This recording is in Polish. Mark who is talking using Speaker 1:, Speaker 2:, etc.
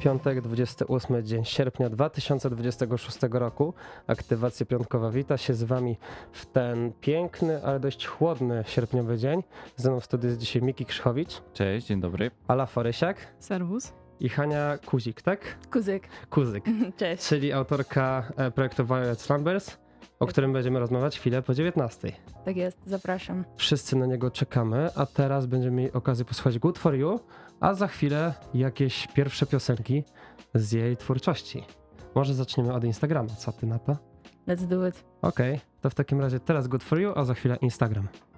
Speaker 1: piątek, 28 dzień sierpnia 2026 roku. Aktywacja piątkowa wita się z Wami w ten piękny, ale dość chłodny sierpniowy dzień. Ze mną w studiu jest dzisiaj Miki Krzychowicz,
Speaker 2: Cześć, dzień dobry.
Speaker 1: Ala Forysiak
Speaker 3: Serwus.
Speaker 1: i Hania Kuzik, tak?
Speaker 3: Kuzyk.
Speaker 1: Kuzyk,
Speaker 3: Cześć.
Speaker 1: czyli autorka projektu Violet Slumbers, o którym będziemy rozmawiać chwilę po 19.
Speaker 3: Tak jest, zapraszam.
Speaker 1: Wszyscy na niego czekamy, a teraz będziemy mieli okazję posłuchać Good For You, a za chwilę jakieś pierwsze piosenki z jej twórczości. Może zaczniemy od Instagrama, co ty na to?
Speaker 3: Let's do it.
Speaker 1: Okej, to w takim razie teraz Good For You, a za chwilę Instagram.